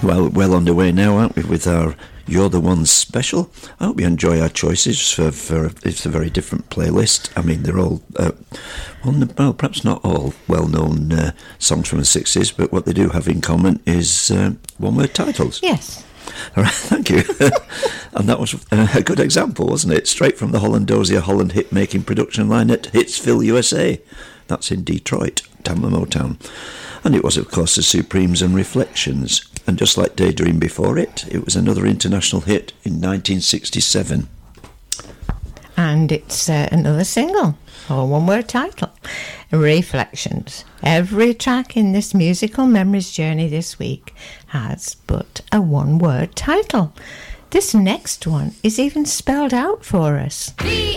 Well underway now, aren't we, with our You're the One special? I hope you enjoy our choices for it's a very different playlist. I mean, they're all, well, perhaps not all well-known songs from the 60s, but what they do have in common is one-word titles. Yes. All right, thank you. And that was a good example, wasn't it? Straight from the Hollandosia Holland hit-making production line at Hitsville, USA. That's in Detroit, Tamla Motown. And it was, of course, the Supremes and Reflections. And just like Daydream before it, it was another international hit in 1967. And it's another single, or one-word title, Reflections. Every track in this musical memories journey this week has but a one-word title. This next one is even spelled out for us.